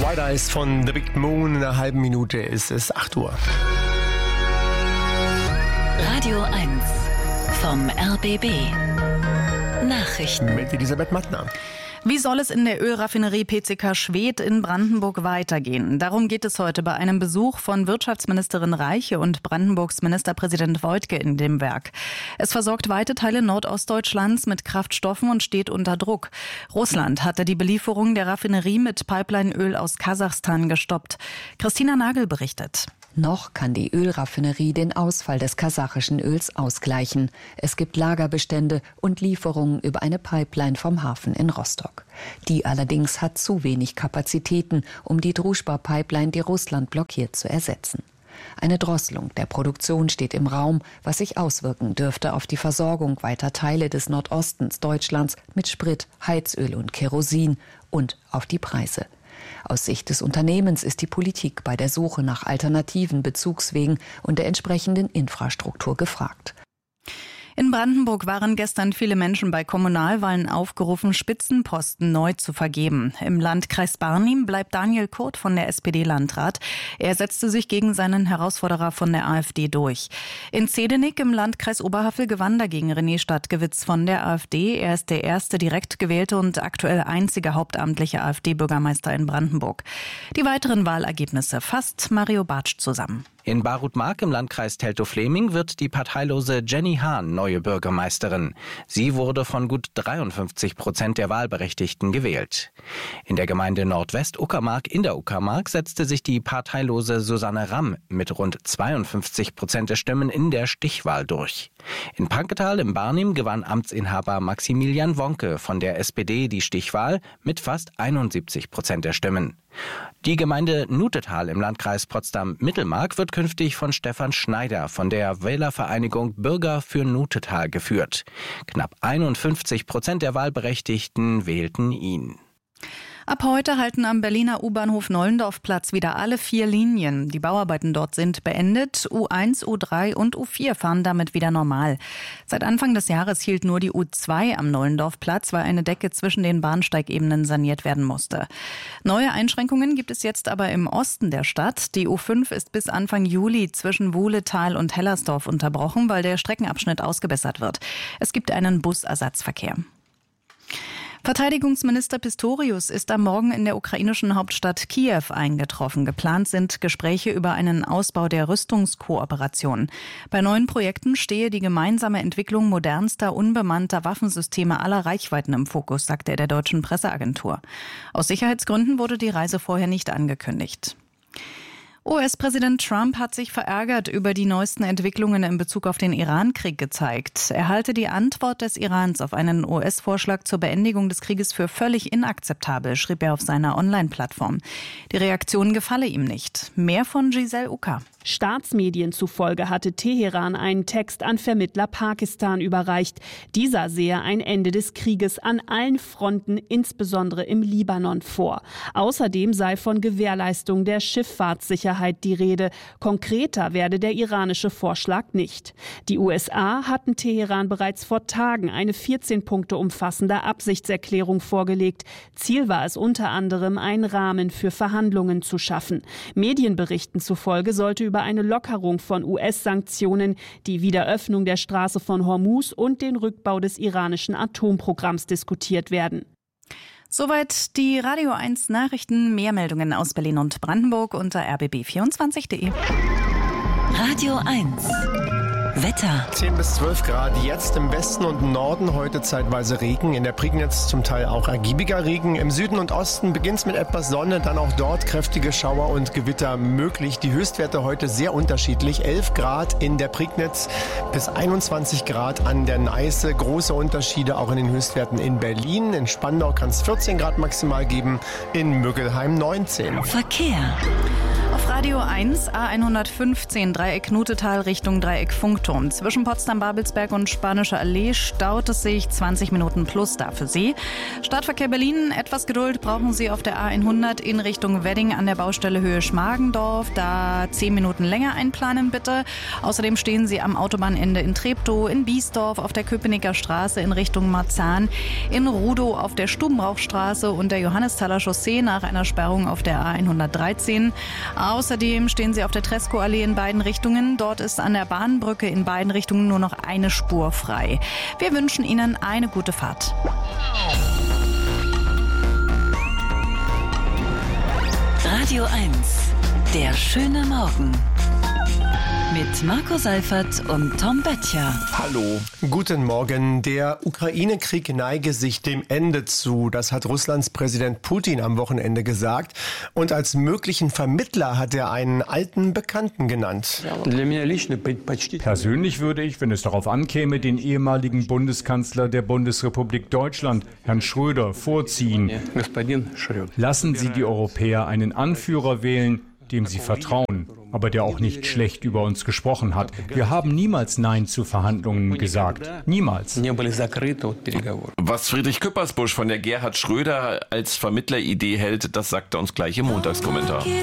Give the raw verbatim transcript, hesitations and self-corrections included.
Bright Eyes von The Big Moon. In einer halben Minute ist es acht Uhr. Radio eins vom R B B. Nachrichten mit Elisabeth Mattner. Wie soll es in der Ölraffinerie P C K Schwedt in Brandenburg weitergehen? Darum geht es heute bei einem Besuch von Wirtschaftsministerin Reiche und Brandenburgs Ministerpräsident Woidke in dem Werk. Es versorgt weite Teile Nordostdeutschlands mit Kraftstoffen und steht unter Druck. Russland hatte die Belieferung der Raffinerie mit Pipelineöl aus Kasachstan gestoppt. Christina Nagel berichtet. Noch kann die Ölraffinerie den Ausfall des kasachischen Öls ausgleichen. Es gibt Lagerbestände und Lieferungen über eine Pipeline vom Hafen in Rostock. Die allerdings hat zu wenig Kapazitäten, um die Druschba-Pipeline, die Russland blockiert, zu ersetzen. Eine Drosselung der Produktion steht im Raum, was sich auswirken dürfte auf die Versorgung weiter Teile des Nordostens Deutschlands mit Sprit, Heizöl und Kerosin und auf die Preise. Aus Sicht des Unternehmens ist die Politik bei der Suche nach alternativen Bezugswegen und der entsprechenden Infrastruktur gefragt. In Brandenburg waren gestern viele Menschen bei Kommunalwahlen aufgerufen, Spitzenposten neu zu vergeben. Im Landkreis Barnim bleibt Daniel Kurt von der S P D Landrat. Er setzte sich gegen seinen Herausforderer von der AfD durch. In Zehdenick im Landkreis Oberhavel gewann dagegen René Stadtgewitz von der AfD. Er ist der erste direkt gewählte und aktuell einzige hauptamtliche AfD-Bürgermeister in Brandenburg. Die weiteren Wahlergebnisse fasst Mario Bartsch zusammen. In Barut-Mark im Landkreis Teltow-Fleming wird die parteilose Jenny Hahn neue Bürgermeisterin. Sie wurde von gut dreiundfünfzig Prozent der Wahlberechtigten gewählt. In der Gemeinde Nordwest-Uckermark in der Uckermark setzte sich die parteilose Susanne Ramm mit rund zweiundfünfzig Prozent der Stimmen in der Stichwahl durch. In Panketal im Barnim gewann Amtsinhaber Maximilian Wonke von der S P D die Stichwahl mit fast einundsiebzig Prozent der Stimmen. Die Gemeinde Nutetal im Landkreis Potsdam-Mittelmark wird künftig von Stefan Schneider von der Wählervereinigung Bürger für Nutetal geführt. Knapp einundfünfzig Prozent der Wahlberechtigten wählten ihn. Ab heute halten am Berliner U-Bahnhof Nollendorfplatz wieder alle vier Linien. Die Bauarbeiten dort sind beendet. U eins, U drei und U vier fahren damit wieder normal. Seit Anfang des Jahres hielt nur die U zwei am Nollendorfplatz, weil eine Decke zwischen den Bahnsteigebenen saniert werden musste. Neue Einschränkungen gibt es jetzt aber im Osten der Stadt. Die U fünf ist bis Anfang Juli zwischen Wuhletal und Hellersdorf unterbrochen, weil der Streckenabschnitt ausgebessert wird. Es gibt einen Busersatzverkehr. Verteidigungsminister Pistorius ist am Morgen in der ukrainischen Hauptstadt Kiew eingetroffen. Geplant sind Gespräche über einen Ausbau der Rüstungskooperation. Bei neuen Projekten stehe die gemeinsame Entwicklung modernster, unbemannter Waffensysteme aller Reichweiten im Fokus, sagte er der deutschen Presseagentur. Aus Sicherheitsgründen wurde die Reise vorher nicht angekündigt. U S-Präsident Trump hat sich verärgert über die neuesten Entwicklungen in Bezug auf den Iran-Krieg gezeigt. Er halte die Antwort des Irans auf einen U S-Vorschlag zur Beendigung des Krieges für völlig inakzeptabel, schrieb er auf seiner Online-Plattform. Die Reaktion gefalle ihm nicht. Mehr von Giselle Ucker. Staatsmedien zufolge hatte Teheran einen Text an Vermittler Pakistan überreicht. Dieser sehe ein Ende des Krieges an allen Fronten, insbesondere im Libanon, vor. Außerdem sei von Gewährleistung der Schifffahrtssicherheit die Rede. Konkreter werde der iranische Vorschlag nicht. Die U S A hatten Teheran bereits vor Tagen eine vierzehn Punkte umfassende Absichtserklärung vorgelegt. Ziel war es unter anderem, einen Rahmen für Verhandlungen zu schaffen. Medienberichten zufolge sollte über eine Lockerung von U S-Sanktionen, die Wiederöffnung der Straße von Hormuz und den Rückbau des iranischen Atomprogramms diskutiert werden. Soweit die Radio eins Nachrichten. Mehr Meldungen aus Berlin und Brandenburg unter r b b vierundzwanzig punkt de. Radio eins Wetter. zehn bis zwölf Grad jetzt im Westen und Norden, heute zeitweise Regen. In der Prignitz zum Teil auch ergiebiger Regen. Im Süden und Osten beginnt es mit etwas Sonne, dann auch dort kräftige Schauer und Gewitter möglich. Die Höchstwerte heute sehr unterschiedlich. elf Grad in der Prignitz bis einundzwanzig Grad an der Neiße. Große Unterschiede auch in den Höchstwerten in Berlin. In Spandau kann es vierzehn Grad maximal geben, in Müggelheim neunzehn. Verkehr. Auf Radio eins A hundertfünfzehn Dreieck Nutetal Richtung Dreieck Funkturm Leuchtturm. Zwischen Potsdam-Babelsberg und Spanischer Allee staut es sich zwanzig Minuten plus da für Sie. Stadtverkehr Berlin, etwas Geduld brauchen Sie auf der A hundert in Richtung Wedding an der Baustelle Höhe Schmargendorf. Da zehn Minuten länger einplanen bitte. Außerdem stehen Sie am Autobahnende in Treptow, in Biesdorf auf der Köpenicker Straße in Richtung Marzahn, in Rudow auf der Stubenrauchstraße und der Johannesthaler Chaussee nach einer Sperrung auf der A hundertdreizehn. Außerdem stehen Sie auf der Tresco-Allee in beiden Richtungen. Dort ist an der Bahnbrücke in beiden Richtungen nur noch eine Spur frei. Wir wünschen Ihnen eine gute Fahrt. Radio eins, der schöne Morgen. Mit Marco Seifert und Tom Böttcher. Hallo. Guten Morgen. Der Ukraine-Krieg neige sich dem Ende zu. Das hat Russlands Präsident Putin am Wochenende gesagt. Und als möglichen Vermittler hat er einen alten Bekannten genannt. Persönlich würde ich, wenn es darauf ankäme, den ehemaligen Bundeskanzler der Bundesrepublik Deutschland, Herrn Schröder, vorziehen. Lassen Sie die Europäer einen Anführer wählen, dem sie vertrauen, aber der auch nicht schlecht über uns gesprochen hat. Wir haben niemals Nein zu Verhandlungen gesagt. Niemals. Was Friedrich Küppersbusch von der Gerhard Schröder als Vermittleridee hält, das sagt er uns gleich im Montagskommentar.